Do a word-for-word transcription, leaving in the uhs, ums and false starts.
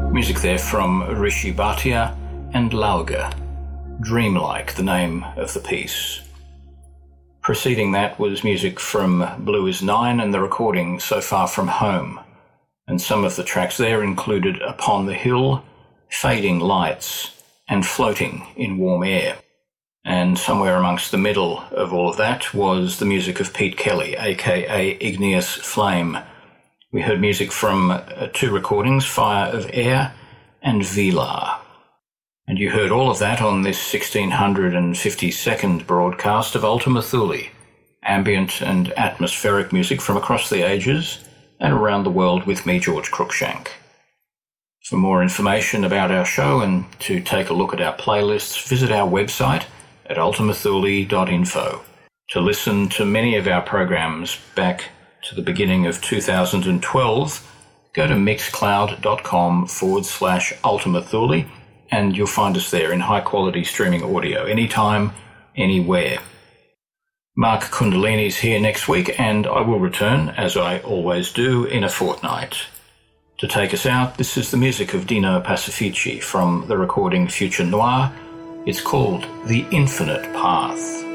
Music there from Rishi Bhatia and Lauga, Dreamlike, the name of the piece. Preceding that was music from Blue is Nine and the recording So Far From Home, and some of the tracks there included Upon the Hill, Fading Lights, and Floating in Warm Air. And somewhere amongst the middle of all of that was the music of Pete Kelly, aka Igneous Flame. We heard music from uh, two recordings, Fire of Air and Vilar. And you heard all of that on this sixteen fifty-second broadcast of Ultima Thule, ambient and atmospheric music from across the ages and around the world with me, George Cruikshank. For more information about our show and to take a look at our playlists, visit our website at ultima thule dot info. To listen to many of our programs back to the beginning of two thousand twelve, go to mixcloud.com forward slash Ultima Thule, and you'll find us there in high-quality streaming audio, anytime, anywhere. Mark Kundalini's here next week, and I will return, as I always do, in a fortnight. To take us out, this is the music of Dino Pacifici from the recording Future Noir. It's called The Infinite Path.